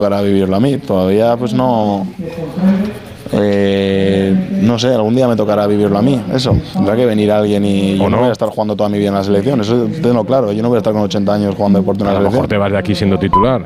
tocará vivirlo a mí. Todavía pues no sé, algún día me tocará vivirlo a mí, eso. Tendrá que venir alguien y yo no voy a estar jugando toda mi vida en la selección, eso tengo claro. Yo no voy a estar con 80 años jugando deporte en la selección. A lo mejor te vas de aquí siendo titular.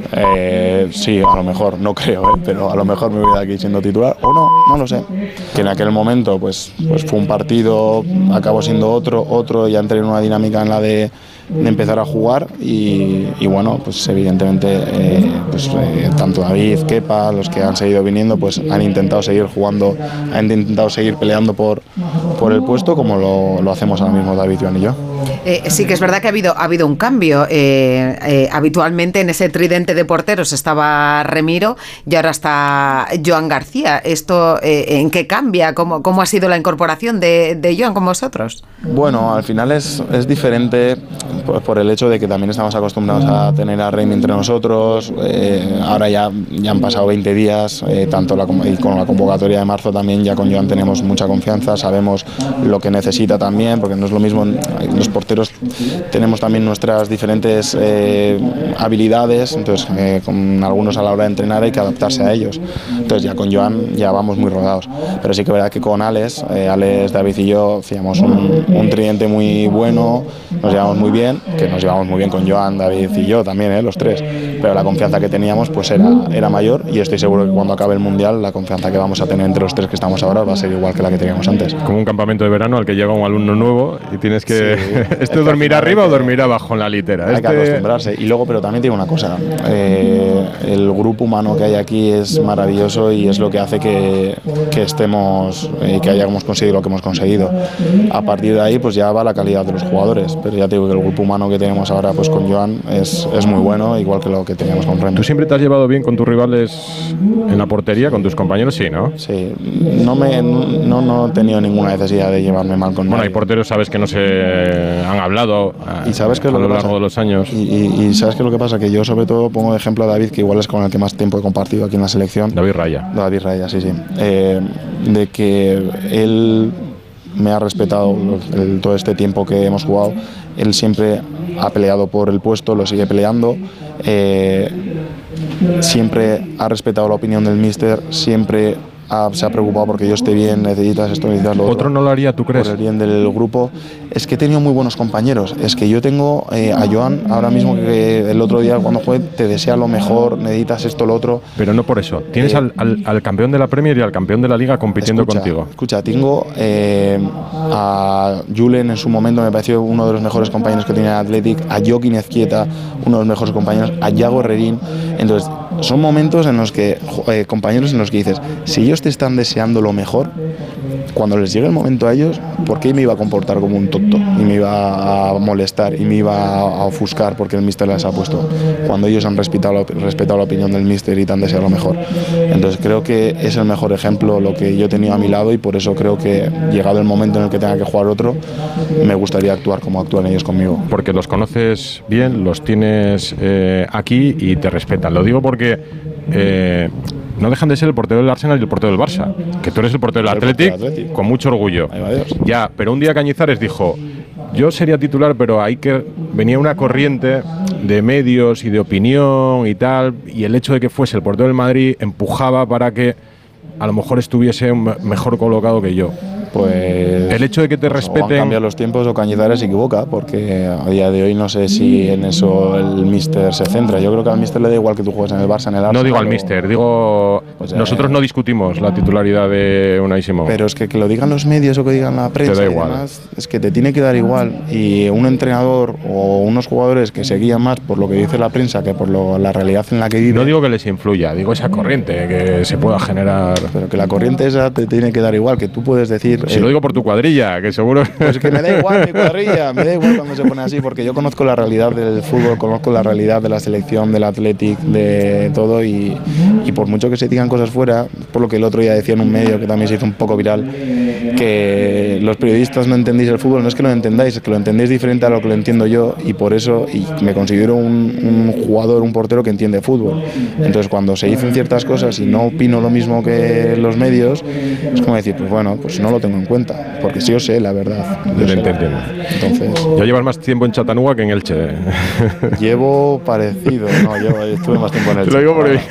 Sí, a lo mejor, no creo, pero a lo mejor me voy de aquí siendo titular o no lo sé. Que en aquel momento pues fue un partido, acabó siendo otro, ya entré en una dinámica en la de empezar a jugar y bueno, pues evidentemente tanto David, Kepa, los que han seguido viniendo, pues han intentado seguir jugando, han intentado seguir peleando por el puesto como lo hacemos ahora mismo David, Joan y yo. Sí que es verdad que ha habido un cambio. Habitualmente en ese tridente de porteros estaba Remiro y ahora está Joan García. ¿Esto en qué cambia? ¿Cómo ha sido la incorporación de Joan con vosotros? Bueno, al final es diferente por el hecho de que también estamos acostumbrados a tener a Remy entre nosotros. Ahora ya han pasado 20 días, y con la convocatoria de marzo también ya con Joan tenemos mucha confianza, sabemos lo que necesita también, porque no es lo mismo. Los porteros tenemos también nuestras diferentes habilidades, entonces con algunos a la hora de entrenar hay que adaptarse a ellos. Entonces ya con Joan ya vamos muy rodados, pero sí que es verdad que con Alex, David y yo hacíamos un tridente muy bueno, nos llevamos muy bien, que nos llevamos muy bien con Joan, David y yo también, los tres, pero la confianza que teníamos pues era mayor y estoy seguro que cuando acabe el Mundial la confianza que vamos a tener entre los tres que estamos ahora va a ser igual que la que teníamos antes. Como un campamento de verano al que llega un alumno nuevo y tienes que... Sí, ¿esto dormirá arriba o dormirá abajo en la litera? Hay que acostumbrarse. Y luego, pero también tiene una cosa, el grupo humano que hay aquí es maravilloso y es lo que hace que estemos, que hayamos conseguido lo que hemos conseguido. A partir de ahí pues ya va la calidad de los jugadores, pero ya te digo que el grupo humano que tenemos ahora pues con Joan es muy bueno, igual que lo que teníamos con Remy. ¿Tú siempre te has llevado bien con tus rivales en la portería, con tus compañeros? Sí, ¿no? Sí, no he tenido ninguna necesidad de llevarme mal con nadie. Bueno, hay porteros, sabes que no se han hablado y sabes que a lo largo de los años. Y sabes qué es lo que pasa, que yo sobre todo pongo de ejemplo a David, que igual es con el que más tiempo he compartido aquí en la selección. David Raya, sí. De que él me ha respetado todo este tiempo que hemos jugado. Él siempre ha peleado por el puesto, lo sigue peleando. Siempre ha respetado la opinión del míster, siempre se ha preocupado porque yo esté bien, necesitas esto, necesitas lo otro. ¿Otro no lo haría, tú crees? Por el bien del grupo. Es que he tenido muy buenos compañeros. Es que yo tengo a Joan ahora mismo, que el otro día cuando juegue te desea lo mejor, necesitas esto, lo otro. Pero no por eso. Tienes al campeón de la Premier y al campión de la Liga compitiendo contigo. Escucha, tengo a Julen en su momento, me pareció uno de los mejores compañeros que tenía el Athletic, a Joaquín Ezquieta, uno de los mejores compañeros, a Yago Herrerín. Entonces, son momentos en los que, compañeros en los que dices, si ellos te están deseando lo mejor, cuando les llegue el momento a ellos, ¿por qué me iba a comportar como un tonto? Y me iba a molestar y me iba a ofuscar porque el míster les ha puesto, cuando ellos han respetado la opinión del míster y te han deseado lo mejor. Entonces creo que es el mejor ejemplo lo que yo he tenido a mi lado, y por eso creo que llegado el momento en el que tenga que jugar otro, me gustaría actuar como actúan ellos conmigo. Porque los conoces bien, los tienes aquí y te respetan. Lo digo porque no dejan de ser el portero del Arsenal y el portero del Barça, que tú eres el portero del Athletic con mucho orgullo. Ya, pero un día Cañizares dijo, yo sería titular, pero venía una corriente de medios y de opinión y tal, y el hecho de que fuese el portero del Madrid empujaba para que a lo mejor estuviese mejor colocado que yo. Pues el hecho de que te respeten... O han cambiado los tiempos o Cañizares se equivoca, porque a día de hoy no sé si en eso el míster se centra. Yo creo que al míster le da igual que tú juegues en el Barça, en el Arsenal. No digo al míster, digo... Pues nosotros no discutimos la titularidad de Unai Simón. Pero es que lo digan los medios o que digan la prensa, te da igual. Demás, es que te tiene que dar igual. Y un entrenador o unos jugadores que se guían más por lo que dice la prensa que por la realidad en la que viven... No digo que les influya, digo esa corriente que se pueda generar... Pero que la corriente esa te tiene que dar igual, que tú puedes decir... Si lo digo por tu cuadrilla, que seguro... Pues que me da igual mi cuadrilla, me da igual cuando se pone así, porque yo conozco la realidad del fútbol, conozco la realidad de la selección, del Athletic, de todo, y por mucho que se digan cosas fuera, por lo que el otro día decía en un medio que también se hizo un poco viral, que los periodistas no entendéis el fútbol, no es que lo entendáis, es que lo entendéis diferente a lo que lo entiendo yo, y por eso me considero un jugador, un portero que entiende fútbol. Entonces cuando se dicen ciertas cosas y no opino lo mismo que los medios, es como decir, pues bueno, pues no lo tengo tengo en cuenta, porque sí yo sé la verdad. Entiendo. Entonces, ya llevas más tiempo en Chattanooga que en Elche. Llevo parecido, no, estuve más tiempo en Elche. Te lo digo porque